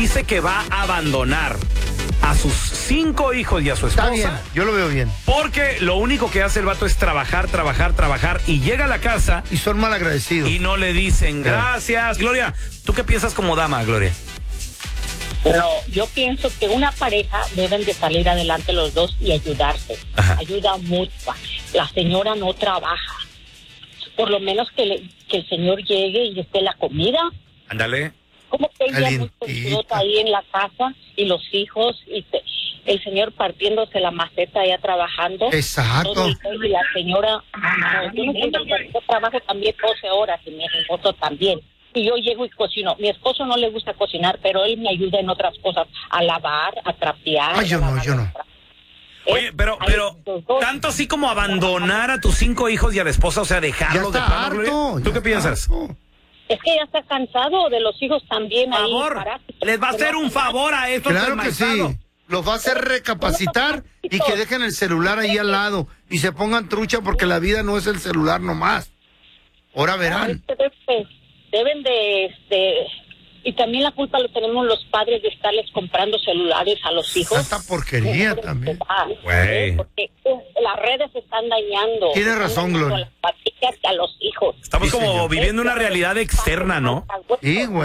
dice que va a abandonar a sus 5 hijos y a su esposa. Está bien, yo lo veo bien. Porque lo único que hace el vato es trabajar y llega a la casa Y son mal agradecidos. y no le dicen gracias. Gloria, ¿tú qué piensas como dama, Gloria? Pero yo pienso que una pareja deben de salir adelante los dos y ayudarse. Ajá. Ayuda mutua. La señora no trabaja. Por lo menos que el señor llegue y esté la comida. Ándale. Como que ella muy Calientita. contenta ahí en la casa y los hijos y el señor partiéndose la maceta allá trabajando. Exacto. Todo el día, y la señora, yo no entiendo, yo trabajo también 12 horas y mi esposo también. Y yo llego y cocino. Mi esposo no le gusta cocinar, pero él me ayuda en otras cosas, a lavar, a trapear. Ay, yo no. Oye, pero tanto así como abandonar a tus 5 hijos y a la esposa, o sea, Ya dejarlos de está plano, harto. Gloria. ¿Tú qué piensas? Es que ya está cansado de los hijos también. Por favor, les va a hacer un favor a estos Claro que sí. desmaizados. Los va a hacer recapacitar y que dejen el celular ahí al lado y se pongan trucha porque la vida no es el celular nomás. Ahora verán. Deben de y también la culpa lo tenemos los padres de estarles comprando celulares a los hijos. Tanta porquería también. Güey. Porque las redes se están dañando. Tiene razón, Gloria. A las patillas y a los hijos. Estamos Sí, como señor. viviendo una realidad externa, ¿no? Sí, güey.